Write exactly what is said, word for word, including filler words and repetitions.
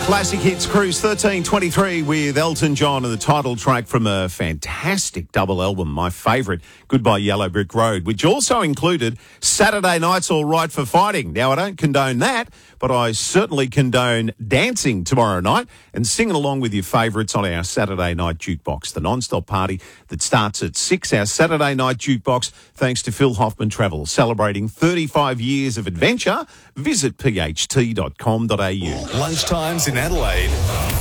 Classic Hits Cruise thirteen twenty-three with Elton John and the title track from a fantastic double album, my favourite, Goodbye Yellow Brick Road, which also included Saturday Night's All Right for Fighting. Now, I don't condone that, but I certainly condone dancing tomorrow night and singing along with your favourites on our Saturday Night Jukebox, the non-stop party that starts at six. Our Saturday Night Jukebox, thanks to Phil Hoffman Travel, celebrating thirty-five years of adventure. Visit p h t dot com dot a u. Lunchtimes in Adelaide.